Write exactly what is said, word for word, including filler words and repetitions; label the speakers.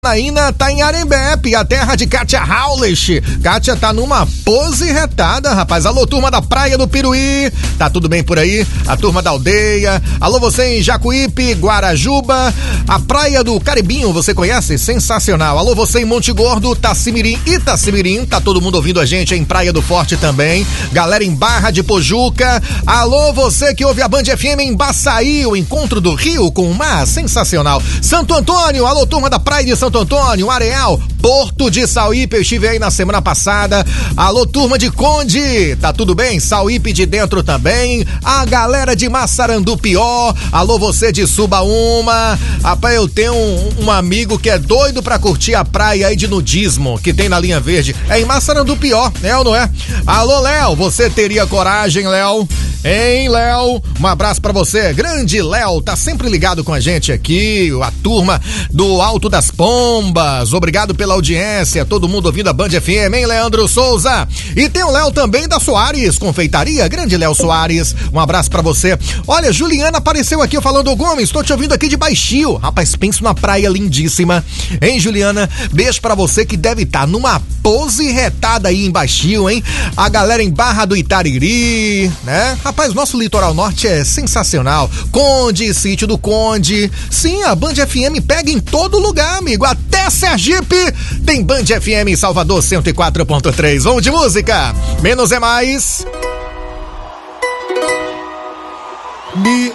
Speaker 1: Naína tá em Arembepe, a terra de Kátia Haulich. Kátia tá numa pose retada, rapaz. Alô, turma da Praia do Piruí, tá tudo bem por aí? A turma da aldeia. Alô, você em Jacuípe, Guarajuba, a Praia do Caribinho, você conhece? Sensacional. Alô, você em Monte Gordo, Tacimirim, Itacimirim, tá todo mundo ouvindo a gente em Praia do Forte também. Galera em Barra de Pojuca. Alô, você que ouve a Band F M em Baçaí, o encontro do Rio com o mar, sensacional. Santo Antônio, alô, turma da Praia de Santo Santo Antônio, Areal, Porto de Sauípe, eu estive aí na semana passada. Alô, turma de Conde, tá tudo bem? Sauípe de dentro também. A galera de Massarandupió, alô, você de Subaúma. Rapaz, eu tenho um, um amigo que é doido pra curtir a praia aí de nudismo que tem na linha verde. É em Massarandupió, é ou não é? Alô, Léo, você teria coragem, Léo? Hein, Léo? Um abraço pra você, grande Léo, tá sempre ligado com a gente aqui, a turma do Alto das Pombas, obrigado pela audiência, todo mundo ouvindo a Band F M, hein, Leandro Souza? E tem o Léo também da Soares Confeitaria, grande Léo Soares, um abraço pra você. Olha, Juliana apareceu aqui falando, ô Gomes, tô te ouvindo aqui de Baixio, rapaz, pensa numa praia lindíssima, hein, Juliana? Beijo pra você que deve estar tá numa pose retada aí em Baixio, hein? A galera em Barra do Itariri, né? Rapaz, nosso litoral norte é sensacional. Conde, Sítio do Conde. Sim, a Band F M pega em todo lugar, amigo. Até Sergipe tem Band F M em Salvador cento e quatro ponto três. Vamos de música. Menos é mais. Me